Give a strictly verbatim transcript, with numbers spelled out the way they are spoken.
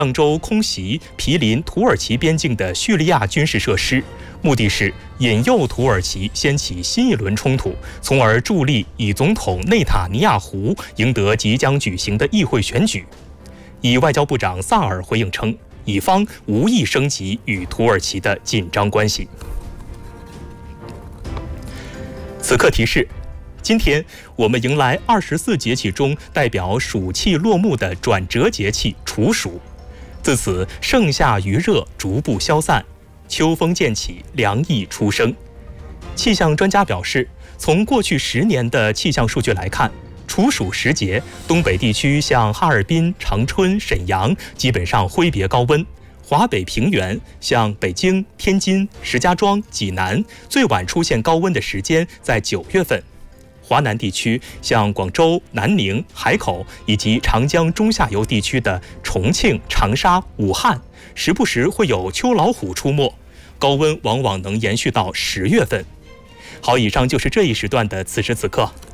上周空袭毗邻土耳其边境的叙利亚军事设施，目的是引诱土耳其掀起新一轮冲突，从而助力以总统内塔尼亚胡赢得即将举行的议会选举。以外交部长萨尔回应称，以方无意升级与土耳其的紧张关系。此刻提示：今天我们迎来二十四节气中代表暑气落幕的转折节气处暑，自此盛夏余热逐步消散，秋风渐起，凉意初生。气象专家表示，从过去十年的气象数据来看，处暑时节，东北地区像哈尔滨、长春、沈阳基本上挥别高温；华北平原像北京、天津、石家庄、济南，最晚出现高温的时间在九月份；华南地区像广州、南宁、海口以及长江中下游地区的重庆、长沙、武汉，时不时会有秋老虎出没，高温往往能延续到十月份。好，以上就是这一时段的此时此刻。